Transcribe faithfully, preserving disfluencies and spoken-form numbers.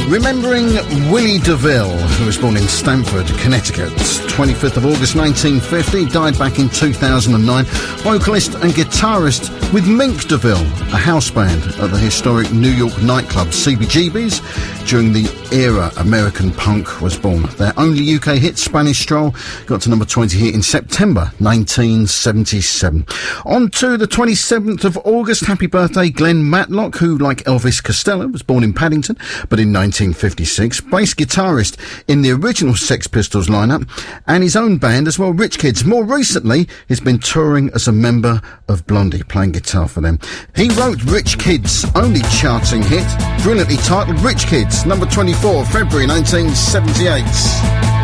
Remembering Willie DeVille, who was born in Stamford, Connecticut, twenty-fifth of August nineteen fifty, died back in two thousand nine, vocalist and guitarist with Mink DeVille, a house band at the historic New York nightclub C B G B's. During the era American punk was born. Their only U K hit, Spanish Stroll, got to number twenty here in September nineteen seventy-seven. On to the twenty-seventh of August, happy birthday Glenn Matlock, who, like Elvis Costello, was born in Paddington, but in nineteen fifty-six, bass guitarist in the original Sex Pistols lineup, and his own band as well, Rich Kids. More recently, he's been touring as a member of Blondie, playing guitar for them. He wrote Rich Kids' only charting hit, brilliantly titled Rich Kids, number twenty-four, February nineteen seventy-eight.